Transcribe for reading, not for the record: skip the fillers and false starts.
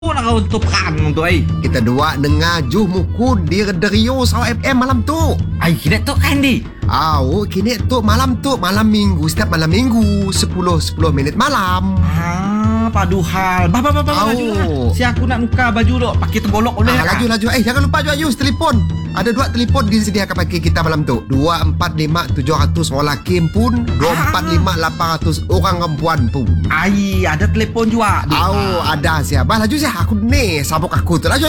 nak kau untuk perang tu ai. Kita dua dengajuh muku di Radio Sarawak FM malam tu. Ai kira tu kan di. Kini tu malam minggu, setiap malam minggu 10 minit malam. Padu hal. Bah baju lah. Si aku nak nuka baju tu, pakai tergolok boleh. Laju. Jangan lupa juga Yus telefon. Ada 2 telefon disediakan pakai kita malam tu. 245-700 orang laki pun, 245-800 orang perempuan pun. Ai, ada telefon juga. Ada siapa? Laju saya aku ni sabuk aku tu laju.